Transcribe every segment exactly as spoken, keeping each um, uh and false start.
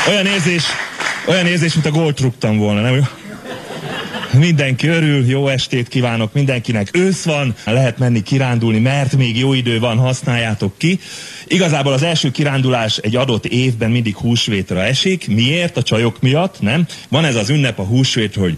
Olyan érzés, olyan érzés, mint a gólt rúgtam volna, nem? Mindenki örül, jó estét kívánok mindenkinek. Ősz van, lehet menni kirándulni, mert még jó idő van, használjátok ki. Igazából az első kirándulás egy adott évben mindig húsvétra esik. Miért? A csajok miatt, nem? Van ez az ünnep a húsvét, hogy...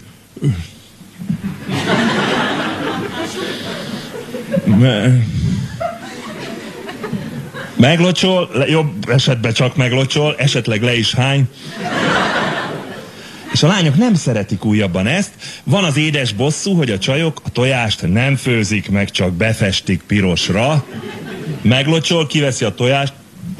Meglocsol, jobb esetben csak meglocsol, esetleg le is hány. És a lányok nem szeretik újabban ezt. Van az édes bosszú, hogy a csajok a tojást nem főzik meg, csak befestik pirosra. Meglocsol, kiveszi a tojást.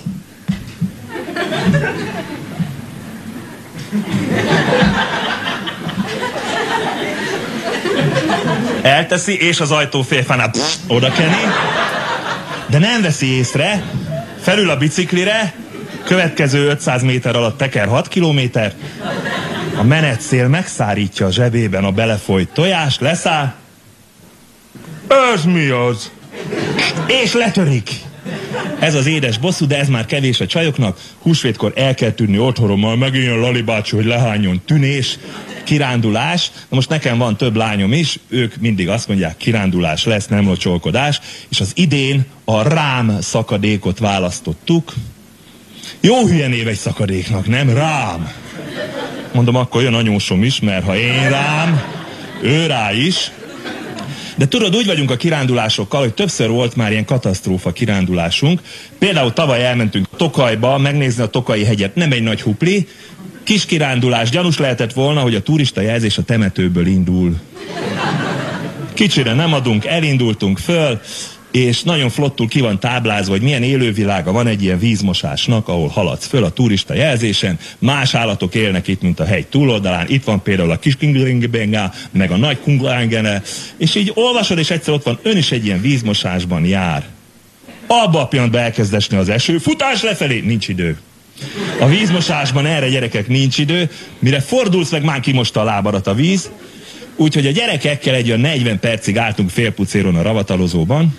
Elteszi, és az ajtó félfánál oda keni. De nem veszi észre, felül a biciklire, következő ötszáz méter alatt teker hat kilométer, a menetszél megszárítja a zsebében a belefolyt tojást, leszáll. Ez mi az? És letörik. Ez az édes bosszú, de ez már kevés a csajoknak. Húsvétkor el kell tűnni otthonról, megint jön Lali bácsi, hogy lehányjon, tűnés, kirándulás. Na most nekem van több lányom is, ők mindig azt mondják, kirándulás lesz, nem locsolkodás, és az idén a rám szakadékot választottuk. Jó hülye név egy szakadéknak, nem? Rám. Mondom, akkor jön anyósom is, mert ha én rám, ő rá is. De tudod, úgy vagyunk a kirándulásokkal, hogy többször volt már ilyen katasztrófa kirándulásunk. Például tavaly elmentünk Tokajba megnézni a Tokaji hegyet. Nem egy nagy hupli, kis kirándulás. Gyanús lehetett volna, hogy a turista jelzés a temetőből indul. Kicsire nem adunk, elindultunk föl, és nagyon flottul ki van táblázva, hogy milyen élővilága van egy ilyen vízmosásnak, ahol haladsz föl a turista jelzésen. Más állatok élnek itt, mint a hegy túloldalán. Itt van például a kis kinglingbengá, meg a nagy kunglangene, és így olvasod, és egyszer ott van, ön is egy ilyen vízmosásban jár. Abba a pillanatban elkezd esni az eső, futás lefelé, nincs idő. A vízmosásban erre, gyerekek, nincs idő, mire fordulsz meg, már kimosta a lábadat a víz. Úgyhogy a gyerekekkel egy olyan negyven percig álltunk félpucéron a ravatalozóban.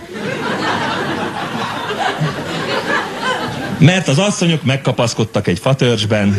Mert az asszonyok megkapaszkodtak egy fatörcsben.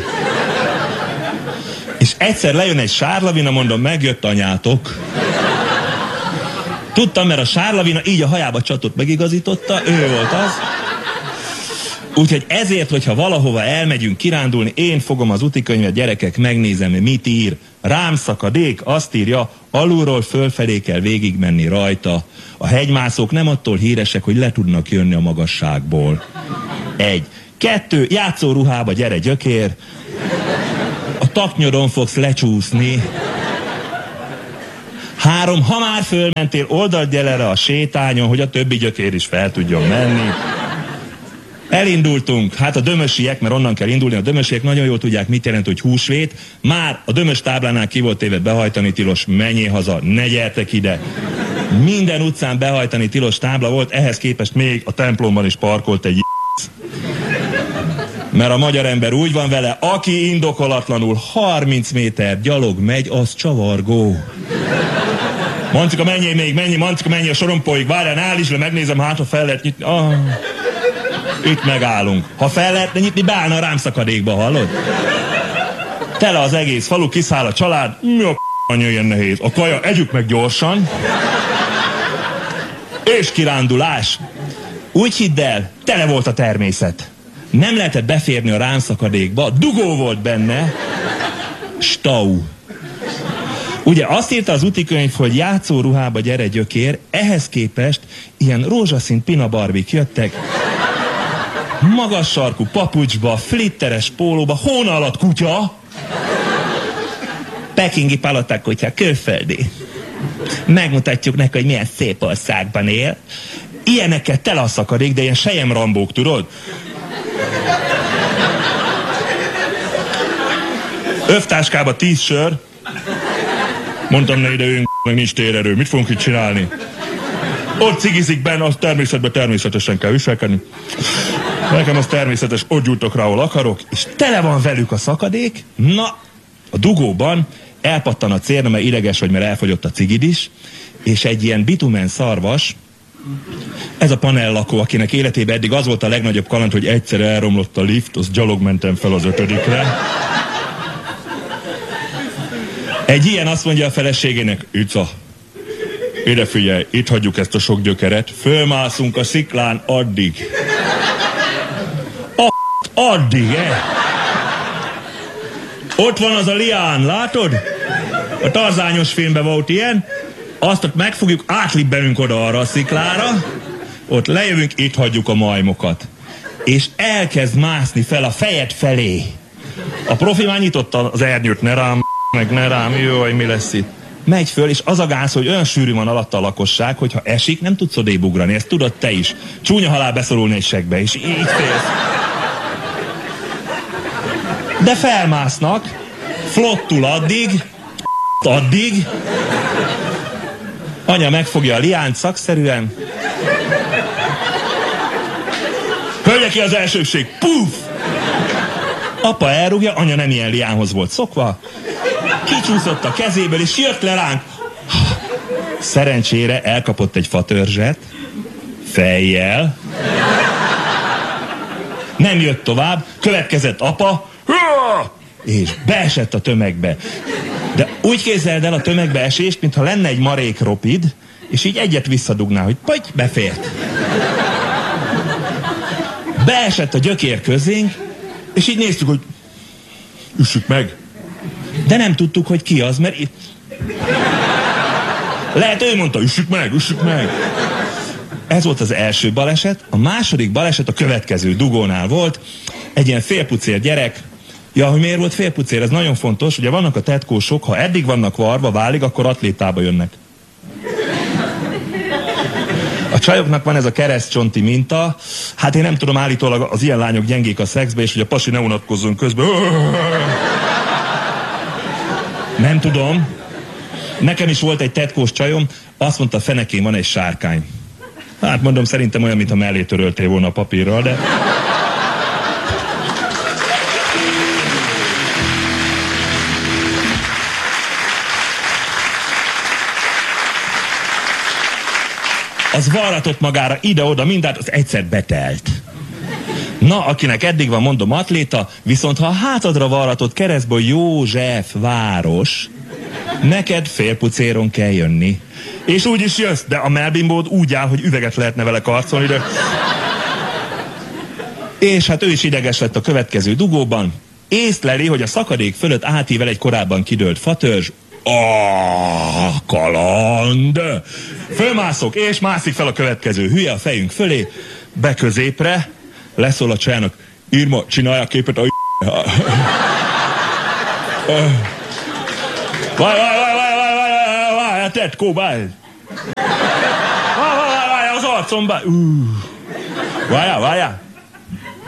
És egyszer lejön egy sárlavina, mondom, megjött anyátok. Tudtam, mert a sárlavina így a hajába csatott, megigazította, ő volt az. Úgyhogy ezért, hogyha valahova elmegyünk kirándulni, én fogom az utikönyvet, gyerekek, megnézem, mit ír. Rám szakadék, azt írja, alulról fölfelé kell végigmenni rajta. A hegymászók nem attól híresek, hogy le tudnak jönni a magasságból. Egy. Kettő, játszóruhába gyere gyökér. A taknyodon fogsz lecsúszni. Három, ha már fölmentél, oldalt gyere a sétányon, hogy a többi gyökér is fel tudjon menni. Elindultunk, hát a dömösiek, mert onnan kell indulni, a dömösiek nagyon jól tudják, mit jelent, hogy húsvét. Már a dömös táblánál ki volt téve behajtani tilos, menjél haza, ne gyertek ide. Minden utcán behajtani tilos tábla volt, ehhez képest még a templomban is parkolt egy mert a magyar ember úgy van vele, aki indokolatlanul harminc méter gyalog megy, az csavargó. Mancika, menjél még, menjél, Mancika, menjél a sorompóig, várjál, állj is le, megnézem, hát ha fel lehet nyitni. Ah. Itt megállunk. Ha fel lehetne nyitni, beállna a rámszakadékba, hallod? Tele az egész falu, kiszáll a család. Mi a anya ilyen nehéz? A kaja, együk meg gyorsan. És kirándulás. Úgy hidd el, tele volt a természet. Nem lehetett beférni a rámszakadékba, dugó volt benne. Stau. Ugye azt írta az utikönyv, hogy játszóruhába gyere gyökér, ehhez képest ilyen rózsaszín pinabarbik jöttek. Magas sarkú papucsba, flitteres pólóba, hóna alatt kutya. Pekingi paloták kutya, külföldi. Megmutatjuk neki, hogy milyen szép országban él. Ilyeneket tele a szakadék, de ilyen selyemrambók, tudod? Övtáskába tíz sör. Mondtam, ne ide üljünk, meg nincs térerő. Mit fogunk itt csinálni? Ott cigizik benne, az természetben természetesen kell viselkedni. Nekem az természetes, ott gyújtok rá, ahol akarok, és tele van velük a szakadék. Na, a dugóban elpattan a cérna, mert ideges vagy, mert elfogyott a cigid is, és egy ilyen bitumen szarvas Ez a panellakó, akinek életében eddig az volt a legnagyobb kaland, hogy egyszer elromlott a lift, az gyalog mentem fel az ötödikre. Egy ilyen azt mondja a feleségének, Ica, ide figyelj, itt hagyjuk ezt a sok gyökeret, fölmászunk a sziklán addig. A addig, eh? Ott van az a lián, látod? A tarzányos filmben volt ilyen, azt ott megfogjuk, átlibbenünk oda arra a sziklára, ott lejövünk, itt hagyjuk a majmokat. És elkezd mászni fel a fejed felé. A profi már nyitotta az ernyőt, ne rám, meg ne rám, jaj, mi lesz itt. Megy föl, és az a gáz, hogy olyan sűrű van alatta a lakosság, hogy ha esik, nem tudsz odébb ugrani, ezt tudod te is. Csúnya halál beszorulni egy segbe, és így félsz. De felmásznak, flottul addig, addig, anya megfogja a liánt szakszerűen, hölgye ki az elsőbség, puf! Apa elrúgja, anya nem ilyen liánhoz volt szokva, kicsúszott a kezéből, és jött le ránk. Szerencsére elkapott egy fatörzset, fejjel, nem jött tovább, következett apa, és beesett a tömegbe. De úgy képzeld el a tömegbe esést, mintha lenne egy marék ropid, és így egyet visszadugná, hogy pöty, befért. Beesett a gyökér közénk, és így néztük, hogy üssük meg. De nem tudtuk, hogy ki az, mert itt... Lehet, ő mondta, üssük meg, üssük meg. Ez volt az első baleset. A második baleset a következő dugónál volt. Egy ilyen félpucér gyerek. Ja, hogy miért volt félpucér? Ez nagyon fontos. Ugye vannak a tetkósok, ha eddig vannak varva, válig, akkor atlétába jönnek. A csajoknak van ez a keresztcsonti minta. Hát én nem tudom, állítólag az ilyen lányok gyengék a szexbe, és hogy a pasi ne unatkozzon közben. Nem tudom. Nekem is volt egy tetkós csajom, azt mondta, fenekén van egy sárkány. Hát mondom, szerintem olyan, mintha mellé töröltél volna a papírral, de... Az varratott magára ide-oda, mindent, az egyszer betelt. Na, akinek eddig van, mondom, atléta, viszont ha a hátadra varratott keresztből József város, neked félpucéron kell jönni. És úgy is jössz, de a melbimbód úgy áll, hogy üveget lehetne vele karcolni, de... És hát ő is ideges lett a következő dugóban. Észleli, hogy a szakadék fölött átível egy korábban kidőlt fatörzs. Ah, kaland! Fölmászok, és mászik fel a következő hülye a fejünk fölé, beközépre, leszól a csajának, Irma, csinálj a képet a Várj, várj, várj, várj, várj, várj, a tetkó, várj! Várj, várj, várj, az arcom, várj! Várjál, várjál!